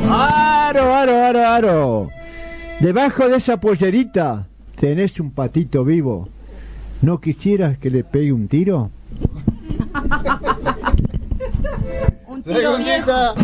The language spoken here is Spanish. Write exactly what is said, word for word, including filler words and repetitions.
¡Aro, aro, aro, aro! Debajo de esa pollerita tenés un patito vivo. ¿No quisieras que le pegue un tiro? Un tiro viejo.